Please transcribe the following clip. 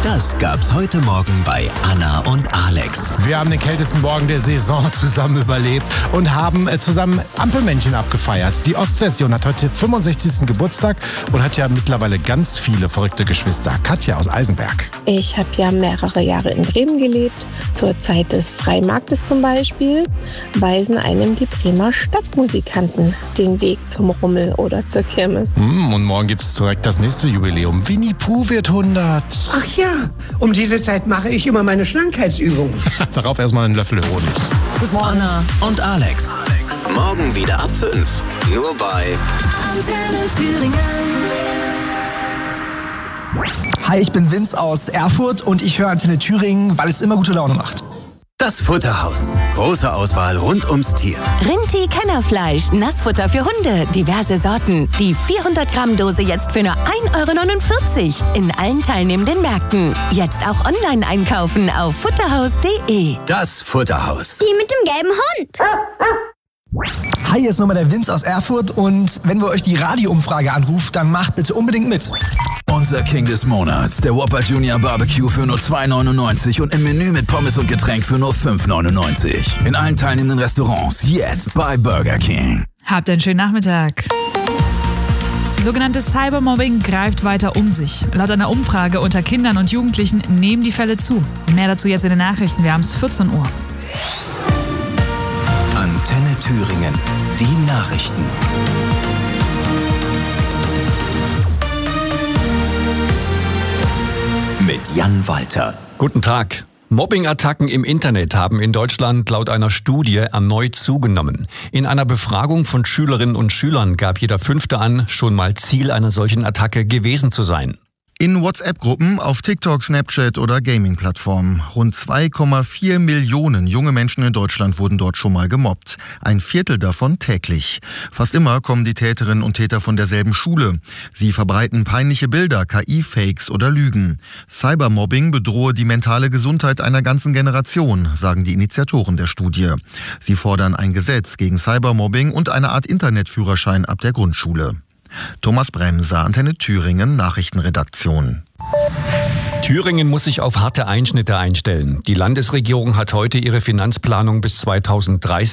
Das gab's heute Morgen bei Anna und Alex. Wir haben den kältesten Morgen der Saison zusammen überlebt und haben zusammen Ampelmännchen abgefeiert. Die Ostversion hat heute 65. Geburtstag und hat ja mittlerweile ganz viele verrückte Geschwister. Katja aus Eisenberg. Ich habe ja mehrere Jahre in Bremen gelebt. Zur Zeit des Freimarktes zum Beispiel weisen einem die Bremer Stadtmusikanten den Weg zum Rummel oder zur Kirmes. Und morgen gibt's direkt das nächste Jubiläum. Winnie Pooh wird 100. Ach ja, um diese Zeit mache ich immer meine Schlankheitsübungen. Darauf erstmal einen Löffel Honig. Bis morgen. Anna und Alex. Morgen wieder ab 5. Nur bei Antenne Thüringen. Hi, ich bin Vince aus Erfurt und ich höre Antenne Thüringen, weil es immer gute Laune macht. das Futterhaus. Große Auswahl rund ums Tier. Rinti Kennerfleisch, Nassfutter für Hunde, diverse Sorten. Die 400 Gramm Dose jetzt für nur 1,49 € in allen teilnehmenden Märkten. Jetzt auch online einkaufen auf futterhaus.de. Das Futterhaus. Die mit dem gelben Hund. Hi, hier ist nochmal der Vince aus Erfurt und wenn wir euch die Radioumfrage anrufen, dann macht bitte unbedingt mit. Unser King des Monats, der Whopper Junior Barbecue für nur 2,99 € und im Menü mit Pommes und Getränk für nur 5,99 €. In allen teilnehmenden Restaurants jetzt bei Burger King. Habt einen schönen Nachmittag. Sogenanntes Cybermobbing greift weiter um sich. Laut einer Umfrage unter Kindern und Jugendlichen nehmen die Fälle zu. Mehr dazu jetzt in den Nachrichten. Wir haben es 14 Uhr. Antenne Thüringen. Die Nachrichten. Mit Jan Walter. Guten Tag. Mobbing-Attacken im Internet haben in Deutschland laut einer Studie erneut zugenommen. In einer Befragung von Schülerinnen und Schülern gab jeder Fünfte an, schon mal Ziel einer solchen Attacke gewesen zu sein. In WhatsApp-Gruppen, auf TikTok, Snapchat oder Gaming-Plattformen. Rund 2,4 Millionen junge Menschen in Deutschland wurden dort schon mal gemobbt. Ein Viertel davon täglich. Fast immer kommen die Täterinnen und Täter von derselben Schule. Sie verbreiten peinliche Bilder, KI-Fakes oder Lügen. Cybermobbing bedrohe die mentale Gesundheit einer ganzen Generation, sagen die Initiatoren der Studie. Sie fordern ein Gesetz gegen Cybermobbing und eine Art Internetführerschein ab der Grundschule. Thomas Bremser, Antenne Thüringen, Nachrichtenredaktion. Thüringen muss sich auf harte Einschnitte einstellen. Die Landesregierung hat heute ihre Finanzplanung bis 2030